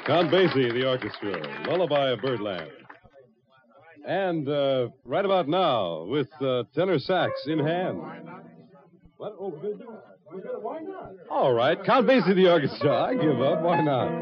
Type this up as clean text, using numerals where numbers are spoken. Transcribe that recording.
Count Basie, the orchestra, Lullaby of Birdland. And right about now, with tenor sax in hand. What? Oh, why not? All right, Count Basie, the orchestra. I give up. Why not?